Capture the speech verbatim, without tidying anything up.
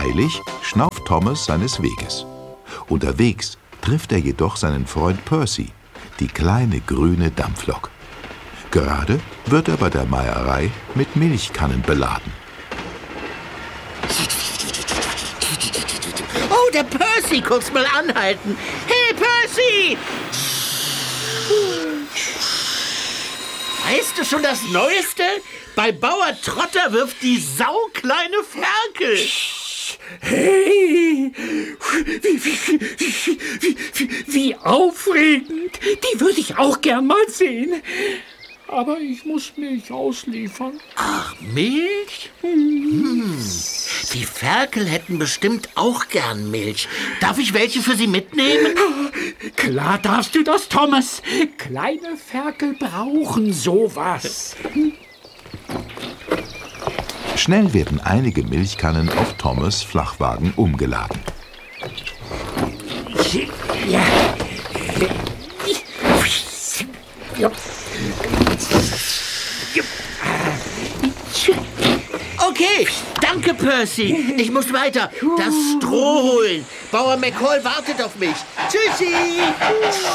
Eilig schnauft Thomas seines Weges. Unterwegs trifft er jedoch seinen Freund Percy, die kleine grüne Dampflok. Gerade wird er bei der Meierei mit Milchkannen beladen. Oh, der Percy, kurz mal anhalten. Hey, Percy! Weißt du schon das Neueste? Bei Bauer Trotter wirft die Sau kleine Ferkel. Hey, wie, wie, wie, wie, wie, wie aufregend. Die würde ich auch gern mal sehen. Aber ich muss Milch ausliefern. Ach, Milch? Hm. Die Ferkel hätten bestimmt auch gern Milch. Darf ich welche für sie mitnehmen? Klar darfst du das, Thomas. Kleine Ferkel brauchen sowas. Schnell werden einige Milchkannen auf Thomas' Flachwagen umgeladen. Ja. Ja. Okay, danke, Percy. Ich muss weiter das Stroh holen. Bauer McCall wartet auf mich. Tschüssi.